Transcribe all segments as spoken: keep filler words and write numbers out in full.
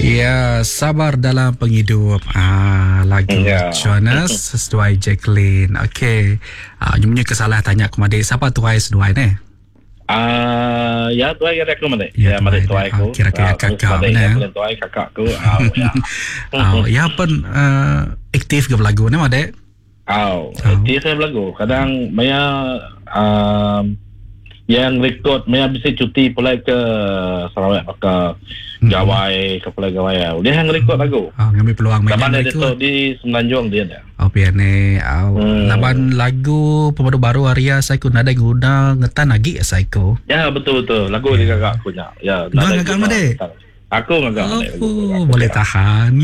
Ya, sabar dalam penghidup. Ah, lagu Ya. Jonas sesuai Jacqueline. Okey. Ah, punya kesalah tanya aku madik siapa tuai seduai ni? Ah, ya tuai kira aku mana? Ya, Ya, mana tuai tuai dia. aku. Ah, kira-kira kakak mana, Ya, ya? mana tuai kakakku. Ah, ya. Ah, ya pun uh, aktif ke lagu ni madik? Aw, Aw. dia saya lagu. Kadang Maya um, yang rekod Maya bisa cuti pulai ke Sarawak ke Hmm. Gawai ke pulai Gawai. Dia yang rekod lagu. Ah, ngambil peluang main Kapan dia lagu. tu di Semenanjung dia dah. Oh, pian ni. Ah, Hmm. laban lagu pemadu baru Arya saya ku nada guna ngetan lagi saya ku. Ya, betul betul. Lagu dia kakak aku nak. Ya, Gua nada ngagak guna. mana? Aku ngagak mana? Oh, boleh tahan.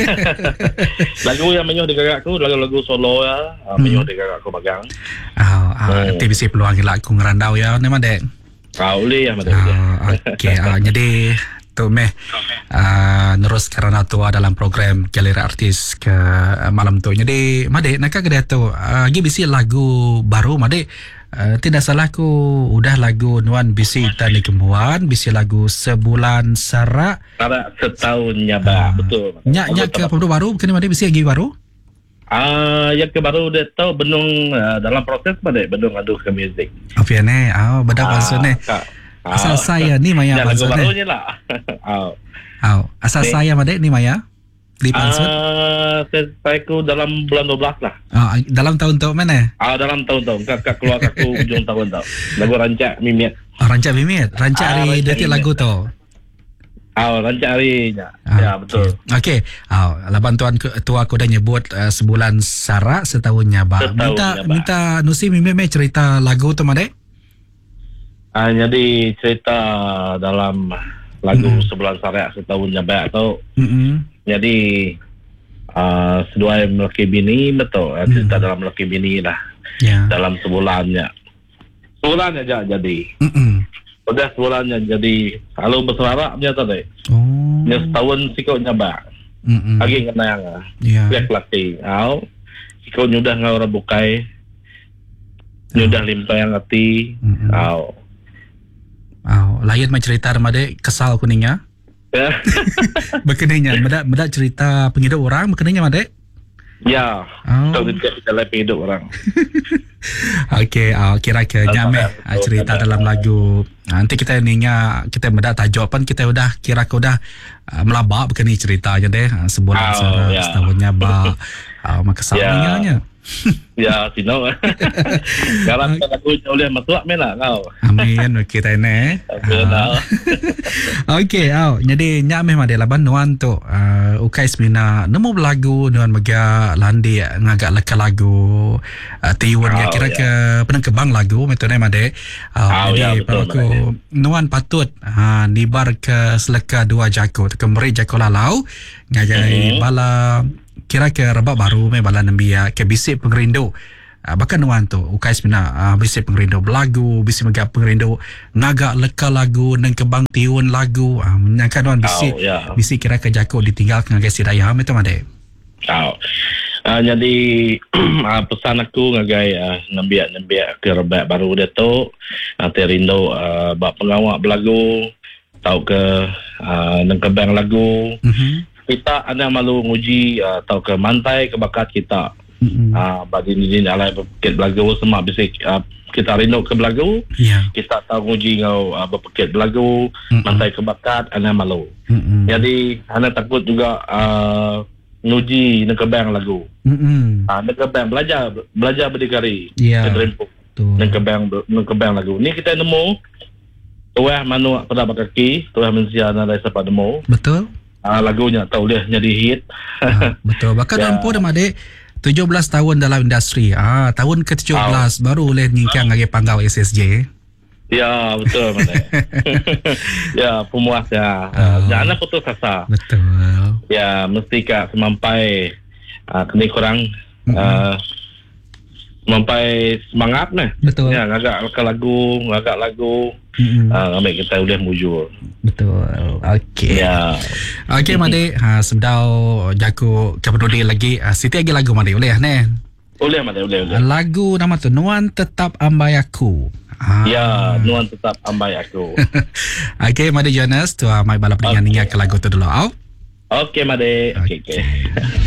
Lagu yang menyuh di kakakku, lagu-lagu solo ya, hmm. menyuh di kakakku bagang. Ah, ah, Hmm. nanti bisa peluang gila aku ngerandau ya, ni madek. Kau boleh ya, macam tu. Ah, okey. Ah, jadi tu meh ah, terus kerana tua dalam program galeri artis ke ah, malam tu. Jadi madek nak ke dia tu. Ah, gi bisi lagu baru madek. Uh, tidak salah aku udah lagu Nuan bisi tani kembuan, bisi lagu Sebulan Sarak. Ada setahun nyaba, Ah, betul. Nyak nyak ke pemdu baru bukan mana bisi lagi baru? Ah, yang ke baru dia tahu benung uh, dalam proses pada benung aduh ke muzik. Apa ni? Ah, bedak pasal ni. Asal saya ni Maya Ya, lagu pasal baru ni. je lah. Ah. Oh, asal Ni. saya madek ni Maya. Di Pansut. Ah, saya ku dalam bulan dua belas lah. Ah, dalam tahun tu mana? Ah, dalam tahun-tahun. Kakak keluar aku ujung tahun tau. Lagu rancak mimit. Oh, rancak bimit. Rancak Ah, hari rancak detik Mimit. lagu tu. Ah, rancak harinya. Ah, Ya, betul. Okey. Ah, laban tuan ke- tua aku dah nyebut uh, Sebulan Sarak setahun nyaba. Setahun Minta nyaba. minta Nusi mimit me cerita lagu tu madek. Ah, jadi cerita dalam lagu Hmm. Sebulan Sarak setahun nyabak tu. Hmm. Jadi uh, seduai melaki bini betul. Hmm. Cerita dalam melaki bini lah. Ya. Dalam sebulannya. Sebulannya aja jadi. Hmm. Udah sebulannya jadi. Kalau berselarak dia tadi. Oh. Dia setahun sikau nyabak. Hmm. Lagi kena yang. Ya. Lihat laki. Au. Sikau nyudah ngau bukai. Nyudah limpah yang hati. Hmm. Au. Oh, lain macam cerita madek kesal kuningnya. Berkenanya medak medak cerita penghidup orang berkenanya madek. Ya. Oh. Kalau tidak kita lebih hidup orang. Okey, uh, kira ke nyameh uh, cerita dalam lagu. Uh, nanti kita ninya kita medak tajuk pun kita udah kira ke udah uh, melabak begini ceritanya deh. Uh, sebulan Oh, Sarak, ya. setahunnya ba. Uh, maka Ya. salingnya. Ya, sino. Sekarang kita lagu oleh masuk mena kau. Amin kita ini. Benar. Okey, oh, jadi nyameh madek laban nuan tu uh, ukai semina nemu lagu nuan mega landi ngagak leka lagu uh, tiun ya Oh, kira ya. ke penang kebang lagu metode madek. Uh, Oh, ya, jadi betul, aku nuan patut uh, nibar ke seleka dua jako ke meri jako lalau ngagai Mhm. bala kira ke rebak baru me bala nembia ke bisik pengerindu. Uh, bahkan nuan tu ukai semina uh, bisik pengerindu belagu bisik mega pengerindu ngagak leka lagu nang kebang tiun lagu uh, menyangka nuan bisik Oh, ya. bisik kira ke jako ditinggal ke ngagai sidaya ham itu madek. Oh. Uh, jadi uh, pesan aku ngagai uh, nembiak-nembiak ke rebak baru dia tu nanti rindu uh, bak pengawak belagu tahu ke uh, nang kebang lagu Mhm. kita ada malu nguji uh, tahu ke mantai ke bakat kita. Mhm. Ah, bagi ni alai berpikir belagu semua bisik uh, kita rindu ke belagu Ya. kita tahu nguji ngau uh, berpikir belagu Mm-mm. mantai ke bakat ana malu Mhm. jadi ana takut juga uh, nguji nak kebang lagu Mhm. ah nak kebang belajar belajar berdikari Ya. kedrempuk Tu. nak kebang nak kebang lagu ni kita nemu tuah manu pada kaki tuah mensia na dari siapa nemu Betul? ah lagunya tahu dia jadi hit Ah, betul. Bahkan Ya. Rampo dah madek tujuh belas tahun dalam industri. Ah, tahun ke tujuh belas baru boleh nyingkang lagi panggau S S J. ya betul mana ya pemuas ya Oh. uh, anak putus asa Betul. ya mesti kak semampai uh, kena kurang Mm-mm. uh, semampai semangat nah Betul. ya ngagak ke lagu ngagak lagu Mm-mm. uh, ambil kita boleh mujur Betul. Okey. ya Okey Made, ha sedau jago kepeduli lagi. Ha, Siti lagi lagu Made boleh ne. boleh mana boleh boleh Lagu nama tu Nuan Tetap Ambai Aku. Ah. ya nuan tetap ambai aku Okey, Made Jonas tu mai balap dengan Okey. okay. Ke lagu tu dulu. Au. Okey Made. Okey okey.